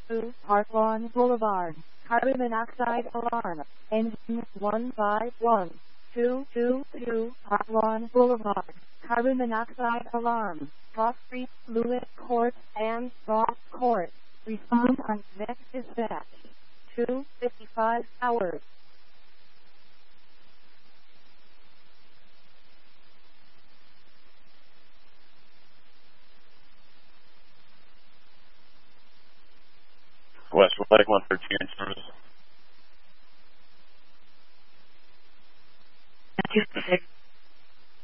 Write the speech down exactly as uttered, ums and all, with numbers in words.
two, Park Lawn Boulevard, carbon monoxide alarm, engine one five one, two two two, Park Lawn Boulevard, carbon monoxide alarm, Cross Street, Lewis Court, and Ross Court. Respond on next dispatch. two fifty-five hours. West Lake one thirteen service.